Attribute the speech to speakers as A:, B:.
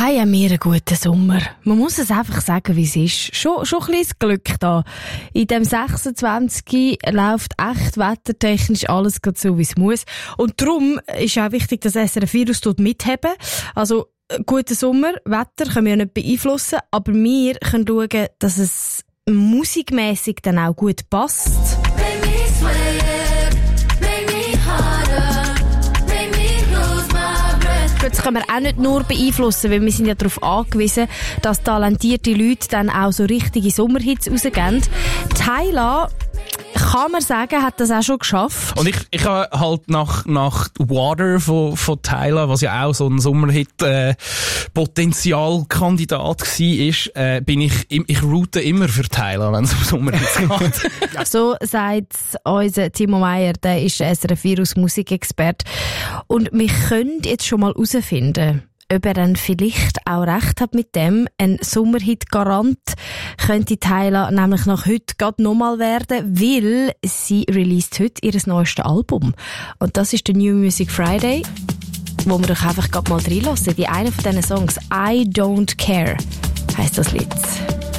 A: haben wir einen guten Sommer. Man muss es einfach sagen, wie es ist. Schon ein bisschen Glück da. In dem 26. läuft echt wettertechnisch alles gerade so, wie es muss. Und darum ist auch wichtig, dass SRF Virus mitheben. Also, guten Sommer, Wetter können wir ja nicht beeinflussen, aber wir können schauen, dass es musikmäßig dann auch gut passt. Das können wir auch nicht nur beeinflussen, weil wir sind ja darauf angewiesen, dass talentierte Leute dann auch so richtige Sommerhits rausgeben. Tyla, kann man sagen, hat das auch schon geschafft.
B: Und ich habe halt nach Water von Tyla, was ja auch so ein Sommerhit-Potenzialkandidat war, bin ich route immer für Tyla, wenn es um Sommerhits geht.
A: So sagt unser Timo Meyer, der ist SRF Virus Musikexperte. Und wir können jetzt schon mal herausfinden, ob er dann vielleicht auch recht hat mit dem. Ein Sommerhit-Garant könnte Tyla nämlich nach heute gerade nochmal werden, weil sie released heute ihr neuestes Album. Und das ist der New Music Friday, wo wir doch einfach gerade mal reinlassen. Die eine von diesen Songs, I Don't Care, heisst das Lied.